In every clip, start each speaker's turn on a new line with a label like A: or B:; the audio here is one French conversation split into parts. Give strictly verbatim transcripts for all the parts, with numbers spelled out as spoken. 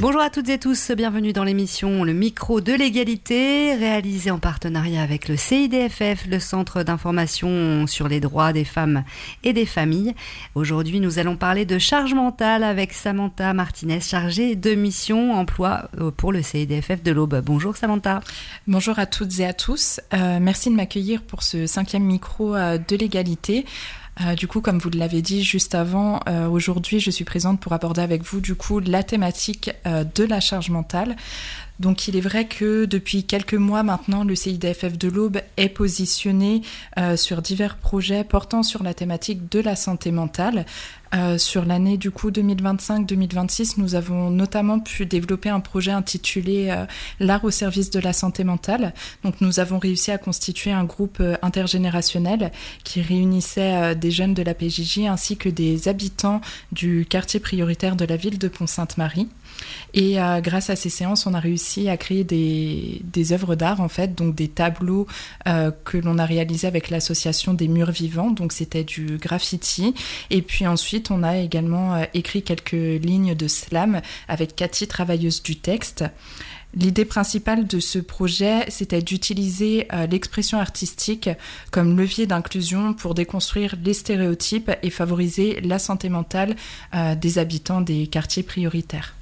A: Bonjour à toutes et tous, bienvenue dans l'émission Le Micro de l'égalité, réalisée en partenariat avec le C I D F F, le Centre d'information sur les droits des femmes et des familles. Aujourd'hui, nous allons parler de charge mentale avec Samantha Martinez, chargée de mission emploi pour le C I D F F de l'Aube. Bonjour Samantha.
B: Bonjour à toutes et à tous. Euh, merci de m'accueillir pour ce cinquième micro euh, de l'égalité. Euh, du coup, comme vous l'avez dit juste avant, euh, aujourd'hui, je suis présente pour aborder avec vous, du coup, la thématique euh, de la charge mentale. Donc, il est vrai que depuis quelques mois maintenant, le C I D F F de l'Aube est positionné euh, sur divers projets portant sur la thématique de la santé mentale. Euh, sur l'année du coup deux mille vingt-cinq deux mille vingt-six, nous avons notamment pu développer un projet intitulé euh, L'art au service de la santé mentale. Donc nous avons réussi à constituer un groupe euh, intergénérationnel qui réunissait euh, des jeunes de la P J J ainsi que des habitants du quartier prioritaire de la ville de Pont-Sainte-Marie. Et euh, grâce à ces séances, on a réussi à créer des, des œuvres d'art, en fait, donc des tableaux euh, que l'on a réalisés avec l'association des Murs Vivants, donc c'était du graffiti. Et puis ensuite, on a également euh, écrit quelques lignes de slam avec Cathy, travailleuse du texte. L'idée principale de ce projet, c'était d'utiliser euh, l'expression artistique comme levier d'inclusion pour déconstruire les stéréotypes et favoriser la santé mentale euh, des habitants des quartiers prioritaires.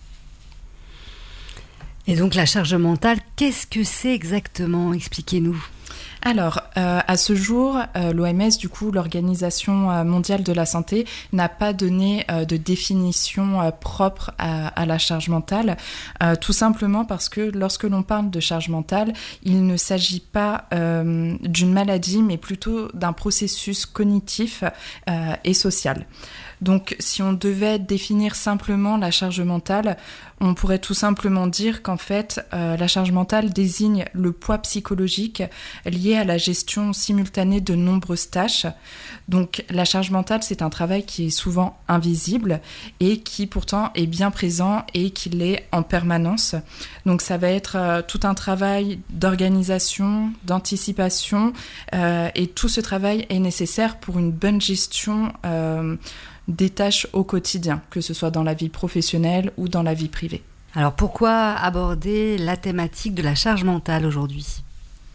A: Et donc la charge mentale, qu'est-ce que c'est exactement ? Expliquez-nous.
B: Alors, euh, à ce jour, euh, l'O M S, du coup, l'Organisation mondiale de la santé, n'a pas donné euh, de définition euh, propre à, à la charge mentale, euh, tout simplement parce que lorsque l'on parle de charge mentale, il ne s'agit pas euh, d'une maladie, mais plutôt d'un processus cognitif euh, et social. Donc, si on devait définir simplement la charge mentale, on pourrait tout simplement dire qu'en fait, euh, la charge mentale désigne le poids psychologique lié à la gestion simultanée de nombreuses tâches. Donc, la charge mentale, c'est un travail qui est souvent invisible et qui pourtant est bien présent et qui l'est en permanence. Donc, ça va être euh, tout un travail d'organisation, d'anticipation euh, et tout ce travail est nécessaire pour une bonne gestion euh, des tâches au quotidien, que ce soit dans la vie professionnelle ou dans la vie privée.
A: Alors pourquoi aborder la thématique de la charge mentale aujourd'hui ?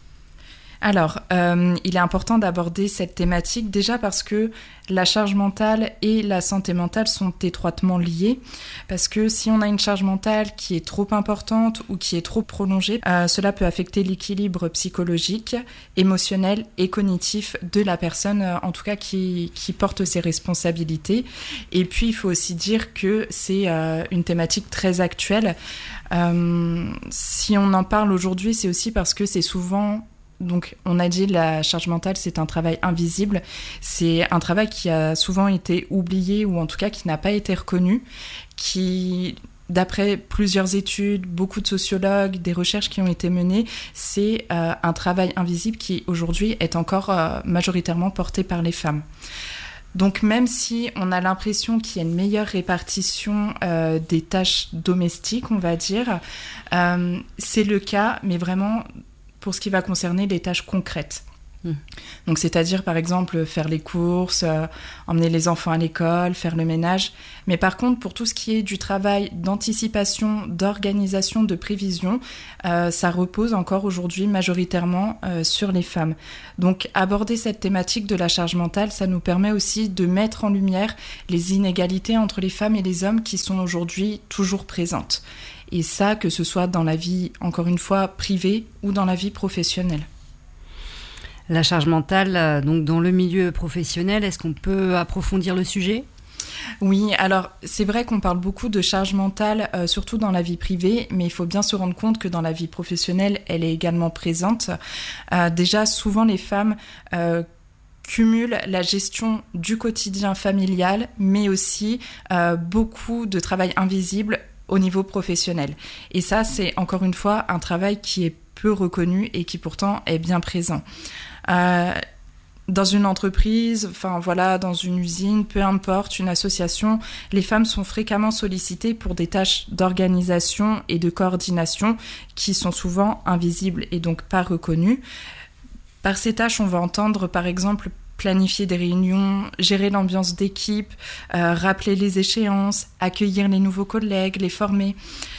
B: Alors, euh, il est important d'aborder cette thématique déjà parce que la charge mentale et la santé mentale sont étroitement liées. Parce que si on a une charge mentale qui est trop importante ou qui est trop prolongée, euh, cela peut affecter l'équilibre psychologique, émotionnel et cognitif de la personne, euh, en tout cas qui, qui porte ses responsabilités. Et puis, il faut aussi dire que c'est euh, une thématique très actuelle. Euh, si on en parle aujourd'hui, c'est aussi parce que c'est souvent... Donc, on a dit la charge mentale, c'est un travail invisible. C'est un travail qui a souvent été oublié ou en tout cas qui n'a pas été reconnu, qui, d'après plusieurs études, beaucoup de sociologues, des recherches qui ont été menées, c'est euh, un travail invisible qui aujourd'hui est encore euh, majoritairement porté par les femmes. Donc même si on a l'impression qu'il y a une meilleure répartition euh, des tâches domestiques, on va dire, euh, c'est le cas, mais vraiment... pour ce qui va concerner les tâches concrètes. Mmh. Donc, c'est-à-dire, par exemple, faire les courses, euh, emmener les enfants à l'école, faire le ménage. Mais par contre, pour tout ce qui est du travail d'anticipation, d'organisation, de prévision, euh, ça repose encore aujourd'hui majoritairement euh, sur les femmes. Donc, aborder cette thématique de la charge mentale, ça nous permet aussi de mettre en lumière les inégalités entre les femmes et les hommes qui sont aujourd'hui toujours présentes. Et ça, que ce soit dans la vie, encore une fois, privée ou dans la vie professionnelle.
A: La charge mentale, donc dans le milieu professionnel, est-ce qu'on peut approfondir le sujet ?
B: Oui, alors c'est vrai qu'on parle beaucoup de charge mentale, euh, surtout dans la vie privée, mais il faut bien se rendre compte que dans la vie professionnelle, elle est également présente. Euh, déjà, souvent les femmes... Euh, cumule la gestion du quotidien familial, mais aussi euh, beaucoup de travail invisible au niveau professionnel. Et ça, c'est encore une fois un travail qui est peu reconnu et qui pourtant est bien présent. Euh, dans une entreprise, enfin voilà, dans une usine, peu importe, une association, les femmes sont fréquemment sollicitées pour des tâches d'organisation et de coordination qui sont souvent invisibles et donc pas reconnues. Par ces tâches, on va entendre par exemple planifier des réunions, gérer l'ambiance d'équipe, euh, rappeler les échéances, accueillir les nouveaux collègues, les former.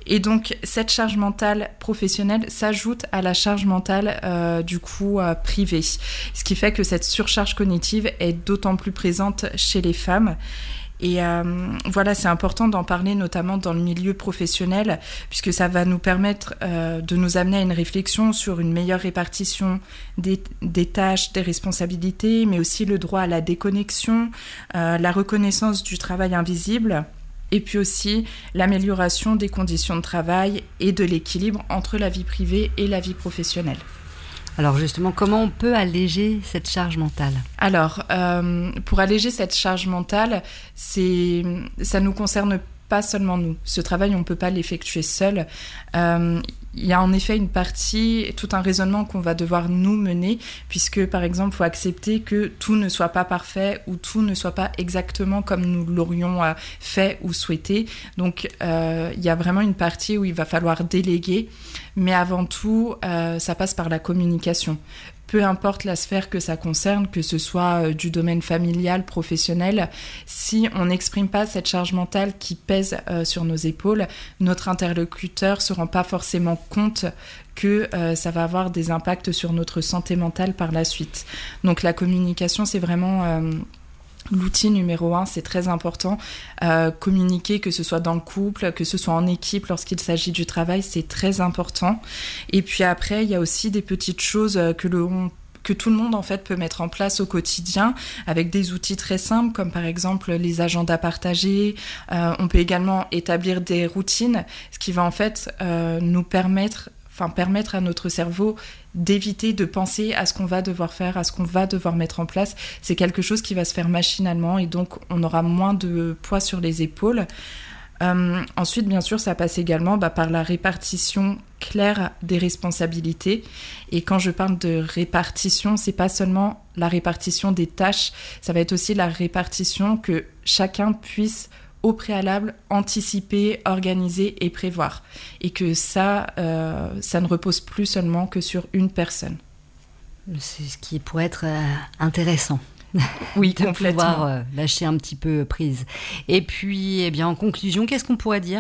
B: Et donc, cette charge mentale professionnelle s'ajoute à la charge mentale, euh, du coup, euh, privée. Ce qui fait que cette surcharge cognitive est d'autant plus présente chez les femmes. Et euh, voilà, c'est important d'en parler, notamment dans le milieu professionnel, puisque ça va nous permettre euh, de nous amener à une réflexion sur une meilleure répartition des, des tâches, des responsabilités, mais aussi le droit à la déconnexion, euh, la reconnaissance du travail invisible, et puis aussi l'amélioration des conditions de travail et de l'équilibre entre la vie privée et la vie professionnelle.
A: Alors justement, comment on peut alléger cette charge mentale ?
B: Alors, euh, pour alléger cette charge mentale, c'est, ça ne nous concerne pas seulement nous. Ce travail, on ne peut pas l'effectuer seul. Euh, il y a en effet une partie, tout un raisonnement qu'on va devoir nous mener, puisque par exemple, il faut accepter que tout ne soit pas parfait ou tout ne soit pas exactement comme nous l'aurions fait ou souhaité. Donc, euh, il y a vraiment une partie où il va falloir déléguer, mais avant tout, euh, ça passe par la communication. Peu importe la sphère que ça concerne, que ce soit du domaine familial, professionnel, si on n'exprime pas cette charge mentale qui pèse euh, sur nos épaules, notre interlocuteur ne se rend pas forcément compte que euh, ça va avoir des impacts sur notre santé mentale par la suite. Donc la communication, c'est vraiment... Euh, l'outil numéro un, c'est très important. Euh, communiquer, que ce soit dans le couple, que ce soit en équipe, lorsqu'il s'agit du travail, c'est très important. Et puis après, il y a aussi des petites choses que le on que tout le monde en fait peut mettre en place au quotidien avec des outils très simples comme par exemple les agendas partagés. Euh, on peut également établir des routines, ce qui va en fait euh, nous permettre Enfin, permettre à notre cerveau d'éviter de penser à ce qu'on va devoir faire, à ce qu'on va devoir mettre en place. C'est quelque chose qui va se faire machinalement et donc on aura moins de poids sur les épaules. Euh, ensuite, bien sûr, ça passe également bah, par la répartition claire des responsabilités. Et quand je parle de répartition, c'est pas seulement la répartition des tâches, ça va être aussi la répartition que chacun puisse au préalable, anticiper, organiser et prévoir. Et que ça, euh, ça ne repose plus seulement que sur une personne.
A: C'est ce qui pourrait être euh, intéressant.
B: Oui,
A: de
B: complètement.
A: pouvoir euh, lâcher un petit peu prise. Et puis, eh bien, en conclusion, qu'est-ce qu'on pourrait dire ?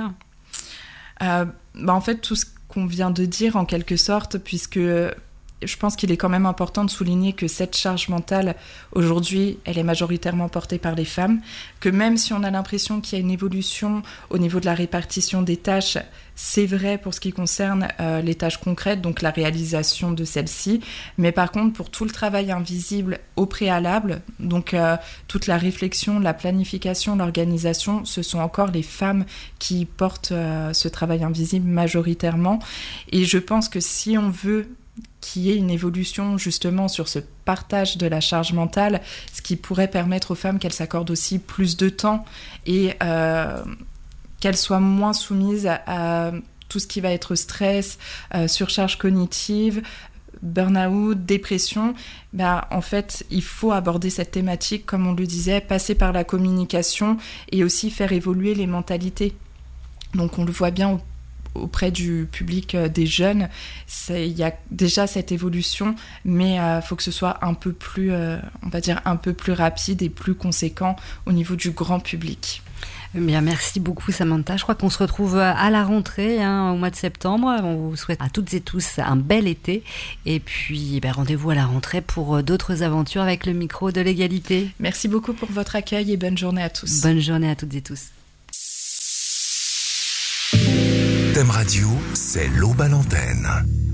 B: euh, bah En fait, tout ce qu'on vient de dire, en quelque sorte, puisque... Je pense qu'il est quand même important de souligner que cette charge mentale, aujourd'hui, elle est majoritairement portée par les femmes, que même si on a l'impression qu'il y a une évolution au niveau de la répartition des tâches, c'est vrai pour ce qui concerne euh, les tâches concrètes, donc la réalisation de celles-ci, mais par contre, pour tout le travail invisible au préalable, donc euh, toute la réflexion, la planification, l'organisation, ce sont encore les femmes qui portent euh, ce travail invisible majoritairement. Et je pense que si on veut qu'il y ait une évolution justement sur ce partage de la charge mentale, ce qui pourrait permettre aux femmes qu'elles s'accordent aussi plus de temps et euh, qu'elles soient moins soumises à, à tout ce qui va être stress, euh, surcharge cognitive, burn-out, dépression. Ben, en fait, il faut aborder cette thématique, comme on le disait, passer par la communication et aussi faire évoluer les mentalités. Donc on le voit bien au auprès du public des jeunes, il y a déjà cette évolution, mais il euh, faut que ce soit un peu plus, euh, on va dire, un peu plus rapide et plus conséquent au niveau du grand public.
A: Bien, merci beaucoup Samantha. Je crois qu'on se retrouve à la rentrée hein, au mois de septembre. On vous souhaite à toutes et tous un bel été. Et puis ben, rendez-vous à la rentrée pour d'autres aventures avec le micro de l'égalité.
B: Merci beaucoup pour votre accueil et bonne journée à tous.
A: Bonne journée à toutes et tous.
C: Thème Radio, c'est l'Aube à l'antenne.